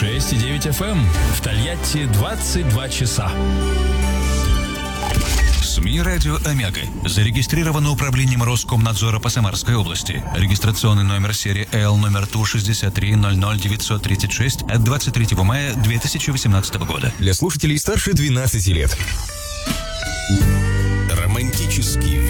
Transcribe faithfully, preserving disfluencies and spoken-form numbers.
шесть и девять эф эм. В Тольятти двадцать два часа. СМИ «Радио Омега» зарегистрировано управлением Роскомнадзора по Самарской области. Регистрационный номер серии Л номер Ту шестьдесят три ноль ноль девятьсот тридцать шесть от двадцать третьего мая две тысячи восемнадцатого года. Для слушателей старше двенадцати лет. Романтический